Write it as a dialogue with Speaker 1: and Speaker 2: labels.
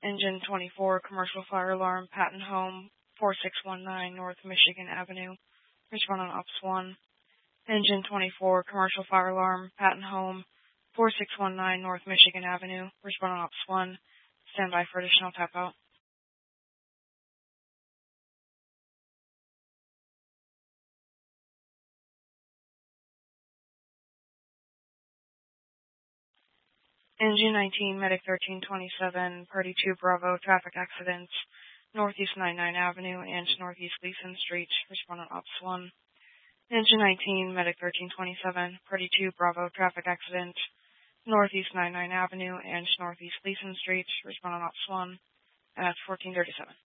Speaker 1: Engine 24, commercial fire alarm, Patton Home, 4619 North Michigan Avenue. Respond on Ops 1. Engine 24, commercial fire alarm, Patton Home, 4619 North Michigan Avenue. Respond on Ops 1. Stand by for additional tap out. Engine 19, Medic 1327, Party 2 Bravo, traffic accident, Northeast 99 Avenue and Northeast Gleason Street. Respond on Ops 1. Engine 19, Medic 1327, Party 2 Bravo, traffic accident, Northeast 99 Avenue and Northeast Gleason Street. Respond on Ops 1. And that's 1437.